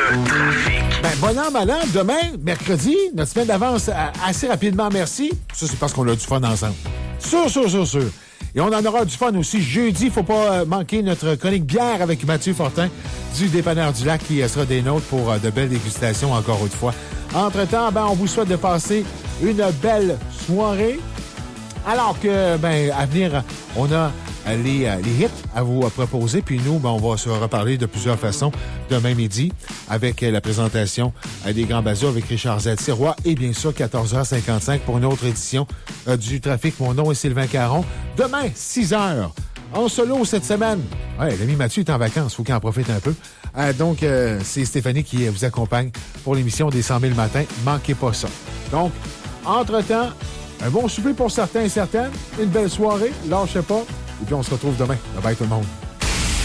Le trafic. Ben, bon an, mal an. Demain, mercredi, notre semaine d'avance assez rapidement, merci. Ça, c'est parce qu'on a du fun ensemble. Sûr. Et on en aura du fun aussi. Jeudi, faut pas manquer notre chronique bière avec Mathieu Fortin du Dépanneur du Lac qui sera des nôtres pour de belles dégustations encore une fois. Entre-temps, on vous souhaite de passer une belle soirée. Alors que, à venir, on a les hits à vous proposer. Puis nous, on va se reparler de plusieurs façons demain midi avec la présentation des Grands Bazos avec Richard Z-Sirois et bien sûr 14h55 pour une autre édition du Trafic. Mon nom est Sylvain Caron. Demain, 6h, en solo cette semaine. Ouais, l'ami Mathieu est en vacances, faut qu'il en profite un peu. Donc, c'est Stéphanie qui vous accompagne pour l'émission des 100 000 matins. Manquez pas ça. Donc, entre-temps, un bon souper pour certains et certaines. Une belle soirée. Lâchez pas. Et puis, on se retrouve demain. Bye bye tout le monde.